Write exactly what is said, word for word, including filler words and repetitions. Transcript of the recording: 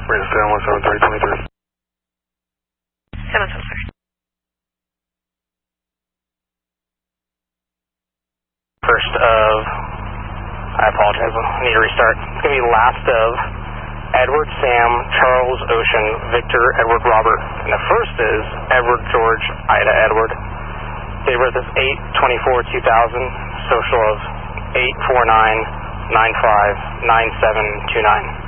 Rain seven one seven three twenty-three. seven seven three. First of, I apologize, I need to restart. It's going to be last of Edward, Sam, Charles, Ocean, Victor, Edward, Robert. And the first is Edward, George, Ida, Edward. Date of birth is eight twenty-four two thousand, social of eight four nine nine five nine seven two nine.